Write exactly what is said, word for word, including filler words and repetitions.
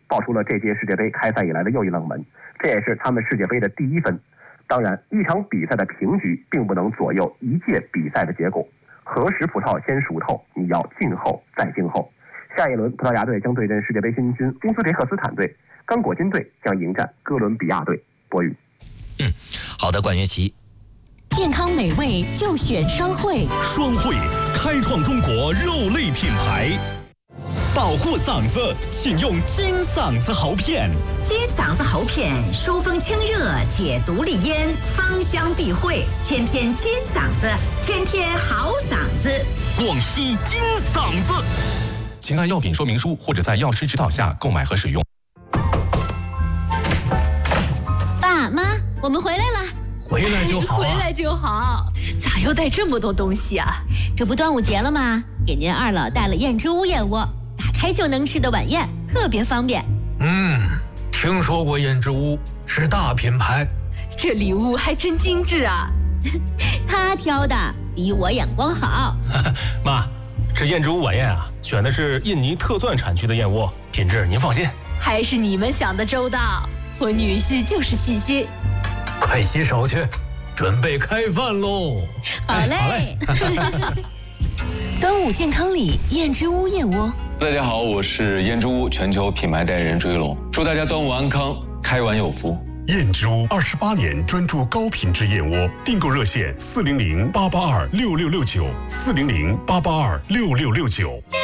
爆出了这届世界杯开赛以来的又一冷门，这也是他们世界杯的第一分。当然，一场比赛的平局并不能左右一届比赛的结果。何时葡萄先熟透，你要静候再静候。下一轮，葡萄牙队将对阵世界杯新军乌兹别克斯坦队，刚果金队将迎战哥伦比亚队。博宇， 嗯，好的，管乐琪。 健康美味就选双汇， 双汇开创中国肉类品牌。保护嗓子，请用金嗓子喉片。 金嗓子喉片疏风清热，解毒利咽，芳香避秽，天天金嗓子，天天好嗓子。 广西金嗓子，请按药品说明书或者在药师指导下购买和使用。 爸妈，我们回来了。 回来就好、啊， 回来就好。咋又带这么多东西啊？ 这不端午节了吗？给您二老带了燕之屋燕窝，打开就能吃的晚宴，特别方便。 嗯，听说过燕之屋，是大品牌。 这礼物还真精致啊！ 他挑的比我眼光好。 妈，这燕之屋晚宴啊，选的是印尼特钻产区的燕窝，品质您放心。 还是你们想的周到，我女婿就是细心。 快洗手去，准备开饭喽！ 好嘞。 端午健康礼，燕之屋燕窝。 大家好，我是燕之屋全球品牌代言人朱一龙，祝大家端午安康，开碗有福。 燕之屋二十八年专注高品质燕窝，订购热线四零零八八二六六六九四零零八八二六六六九。